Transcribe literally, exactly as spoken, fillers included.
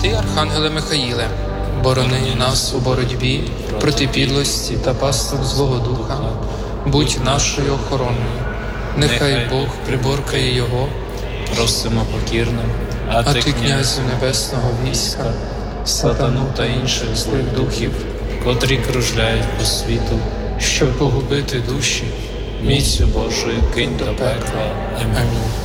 Святий Архангеле Михаїле, борони нас у боротьбі проти підлості та пасток злого духа, будь нашою охороною. Нехай Бог приборкає його, Просимо покірно, а а ти, ти, князю небесного війська, сатану та інших злих духів, котрі кружляють по світу, щоб погубити душі, міцю Божою кинь до пекла. Амінь. Амінь.